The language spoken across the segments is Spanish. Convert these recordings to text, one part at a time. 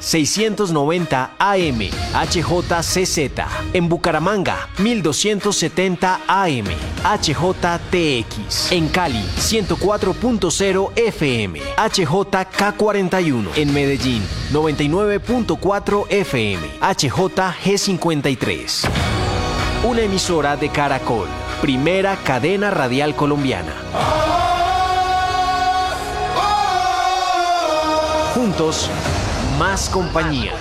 690 AM, HJCZ. En Bucaramanga, 1270 AM, HJTX. En Cali, 104.0 FM, HJK41. En Medellín, 99.4 FM, HJG53. Una emisora de Caracol, primera cadena radial colombiana. Juntos, más compañía.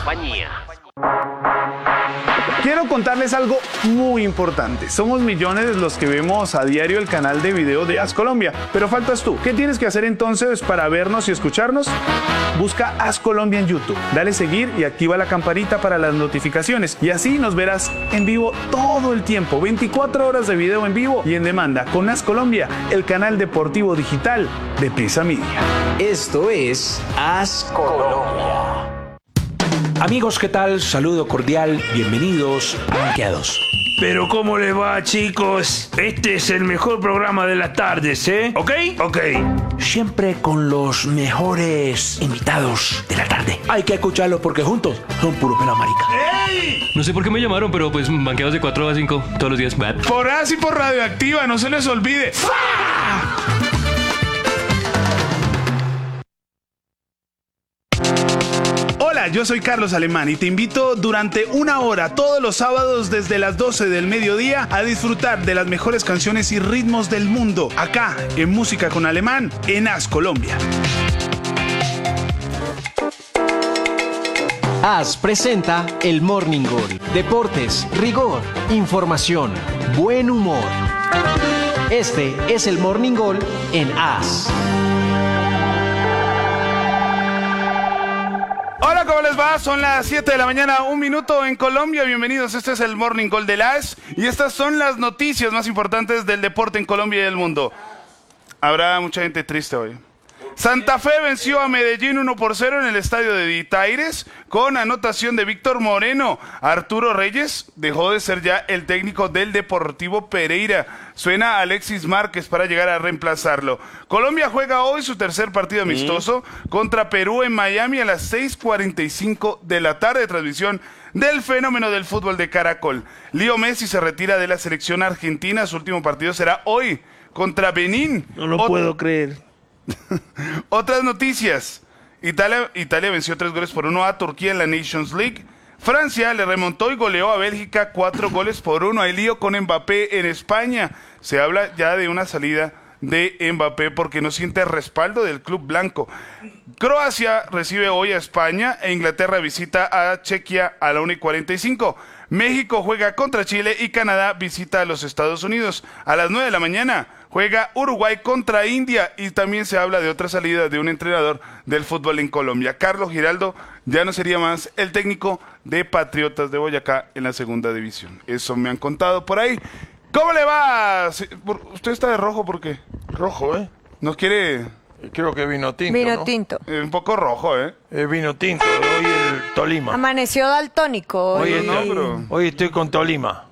Quiero contarles algo muy importante. Somos millones los que vemos a diario el canal de video de As Colombia, pero faltas tú. ¿Qué tienes que hacer entonces para vernos y escucharnos? Busca As Colombia en YouTube, dale seguir y activa la campanita para las notificaciones y así nos verás en vivo todo el tiempo, 24 horas de video en vivo y en demanda con As Colombia, el canal deportivo digital de Prisa Media. Esto es As Colombia. Amigos, ¿qué tal? Saludo cordial, bienvenidos a Banqueados. Pero ¿cómo les va, chicos? Este es el mejor programa de las tardes, ¿eh? ¿Ok? Ok. Siempre con los mejores invitados de la tarde. Hay que escucharlos porque juntos son puro pela marica. ¡Ey! No sé por qué me llamaron, pero pues banqueados de 4 a 5 todos los días. Por As y por Radioactiva, no se les olvide. Hola, yo soy Carlos Alemán y te invito durante una hora todos los sábados desde las 12 del mediodía a disfrutar de las mejores canciones y ritmos del mundo, acá en Música con Alemán, en As Colombia. As presenta el Morning Goal. Deportes, rigor, información, buen humor. Este es el Morning Goal en As. Hola, ¿cómo les va? Son las 7 de la mañana, 1 minuto en Colombia. Bienvenidos, este es el Morning Call de AS y estas son las noticias más importantes del deporte en Colombia y del mundo. Habrá mucha gente triste hoy. Santa Fe venció a Medellín 1-0 en el estadio de Ditaires con anotación de Víctor Moreno. Arturo Reyes dejó de ser ya el técnico del Deportivo Pereira. Suena Alexis Márquez para llegar a reemplazarlo. Colombia juega hoy su tercer partido amistoso contra Perú en Miami a las 6:45 de la tarde. Transmisión del fenómeno del fútbol de Caracol. Leo Messi se retira de la selección argentina. Su último partido será hoy contra Benín. No lo puedo creer. Otras noticias. Italia venció 3-1 a Turquía en la Nations League. Francia le remontó y goleó a Bélgica 4-1. Hay lío con Mbappé en España. Se habla ya de una salida de Mbappé porque no siente respaldo del club blanco. Croacia recibe hoy a España e Inglaterra visita a Chequia a la 1:45. México juega contra Chile y Canadá visita a los Estados Unidos. A las 9 de la mañana juega Uruguay contra India y también se habla de otra salida de un entrenador del fútbol en Colombia. Carlos Giraldo ya no sería más el técnico de Patriotas de Boyacá en la segunda división. Eso me han contado por ahí. ¿Cómo le va? ¿Usted está de rojo por qué? Rojo, ¿eh? ¿No quiere...? Creo que vino tinto, Vino ¿no? tinto. Un poco rojo, ¿eh? Vino tinto. Hoy el Tolima. Amaneció daltónico. Hoy estoy con Tolima.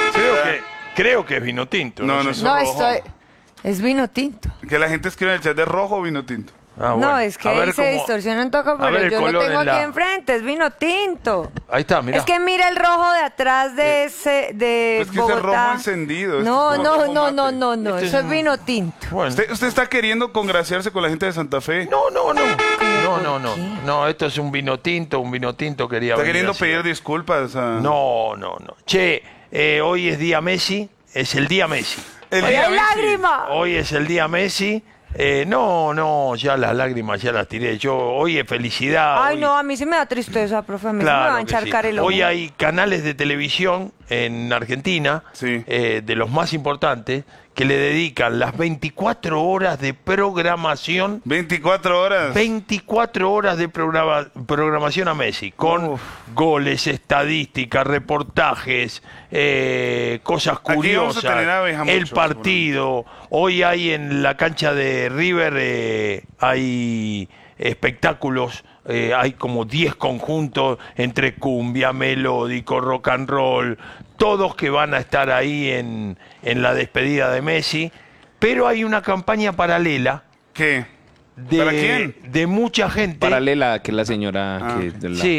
Creo que es vino tinto. No sé. No, es vino tinto. Que la gente escribe en el chat de rojo o vino tinto. Ah, bueno. No, es que A ver ahí se cómo- distorsiona un toque, a ver pero el yo lo color tengo en aquí la- enfrente, es vino tinto. Ahí está, mira. Es que mira el rojo de atrás de ese, de Es que ese Bogotá. rojo encendido. No, este es no, rojo no, mate. no, no, no, Este eso es es vino tinto. Bueno. ¿Usted está queriendo congraciarse con la gente de Santa Fe? No. No, esto es un vino tinto quería ¿Está venir queriendo así. pedir disculpas? No. Che, hoy es día Messi, es el día Messi. El ¡Ay, día hay Messi. lágrima! Hoy es el día Messi. No, ya las lágrimas ya las tiré. Hoy es felicidad. Ay, hoy- no, a mí sí me da tristeza, profe, a mí sí me va a Claro que encharcar sí. el ojo. Hoy hay canales de televisión en Argentina, Sí. de los más importantes, que le dedican las 24 horas de programación, 24 horas. 24 horas de programación a Messi, con goles, estadísticas, reportajes, cosas Aquí vamos a curiosas, tener a Benjamín el Mucho, partido. Hoy hay en la cancha de River, hay espectáculos, hay como 10 conjuntos entre cumbia, melódico, rock and roll, todos que van a estar ahí en la despedida de Messi, pero hay una campaña paralela ¿Qué? ¿Para quién? de mucha gente. Paralela a que la señora... Ah. que de la- Sí,